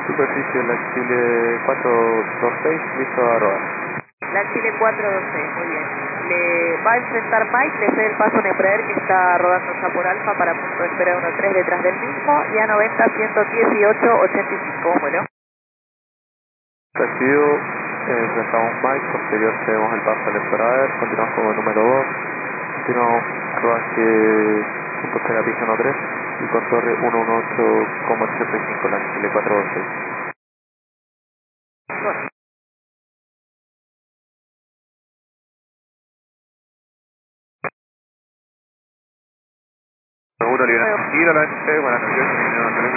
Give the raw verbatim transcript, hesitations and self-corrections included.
Superficie la Chile cuatro dos seis, listo a rodar. La Chile cuatro dos seis, muy bien. Le va a enfrentar Mike, le cede el paso a un Embraer que está rodando ya por Alfa para punto de espera uno tres detrás del mismo y a noventa, ciento dieciocho, ochenta y cinco, bueno. Recibido, eh, enfrentamos Mike, posterior cedemos el paso al Embraer, continuamos con el número dos, continuamos rodaje punto espera piso uno tres y con torre ciento dieciocho coma ochenta y cinco la Chile cuatro dos seis. Bueno. Seguro, libre. Tranquilo, la noche, buenas noches.